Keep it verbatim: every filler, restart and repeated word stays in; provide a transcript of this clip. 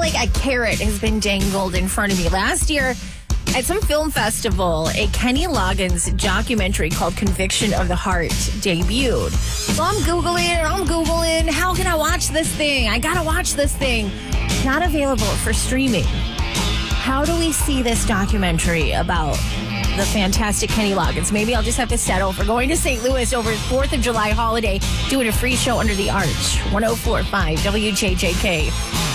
like a carrot has been dangled in front of me. Last year, at some film festival, a Kenny Loggins documentary called Conviction of the Heart debuted. So I'm Googling, I'm Googling, how can I watch this thing? I gotta watch this thing. Not available for streaming. How do we see this documentary about the fantastic Kenny Loggins? Maybe I'll just have to settle for going to Saint Louis over fourth of July holiday, doing a free show under the arch. one oh four point five W J J K.